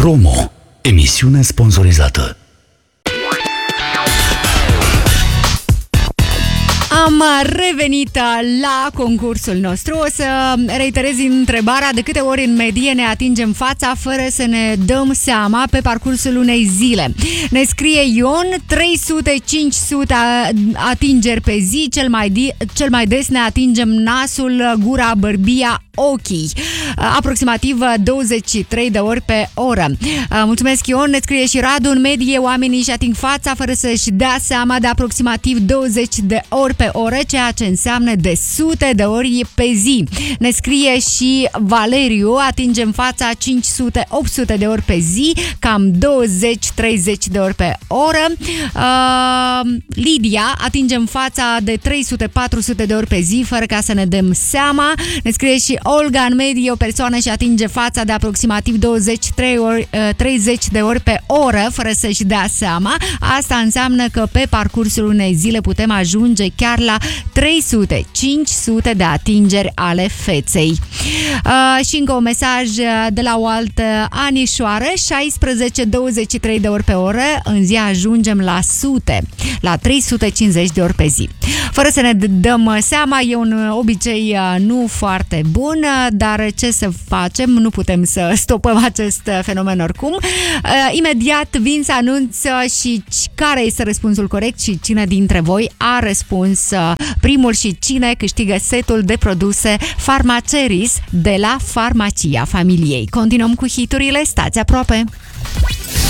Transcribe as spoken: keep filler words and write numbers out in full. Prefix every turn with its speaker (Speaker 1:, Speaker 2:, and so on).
Speaker 1: Promo. Emisiune sponsorizată.
Speaker 2: Am revenit la concursul nostru. O să reiterez întrebarea: de câte ori în medie ne atingem fața fără să ne dăm seama pe parcursul unei zile? Ne scrie Ion: trei sute cinci sute atingeri pe zi, cel mai, di- cel mai des ne atingem nasul, gura, bărbia, ochii. Aproximativ douăzeci și trei de ori pe oră. Mulțumesc, Ion. Ne scrie și Radu: în medie oamenii își ating fața fără să-și dea seama de aproximativ douăzeci de ori pe oră, ceea ce înseamnă de sute de ori pe zi. Ne scrie și Valeriu: atingem fața cinci sute opt sute de ori pe zi, cam douăzeci treizeci de ori pe oră. Uh, Lidia: atingem fața de trei sute patru sute de ori pe zi, fără ca să ne dăm seama. Ne scrie și Olga: în medie o persoană își atinge fața de aproximativ douăzeci treizeci de ori pe oră, fără să-și dea seama. Asta înseamnă că pe parcursul unei zile putem ajunge chiar la trei sute cinci sute de atingeri ale feței. Uh, și încă un mesaj de la o altă anișoară: șaisprezece douăzeci și trei de ori pe oră, în zi ajungem la sute, la trei sute cincizeci de ori pe zi. Fără să ne dăm seama, e un obicei nu foarte bun, dar ce să facem? Nu putem să stopăm acest fenomen oricum. Imediat vin să anunț și care este răspunsul corect și cine dintre voi a răspuns primul și cine câștigă setul de produse Farmaceris de la Farmacia Familiei. Continuăm cu hiturile, stați aproape!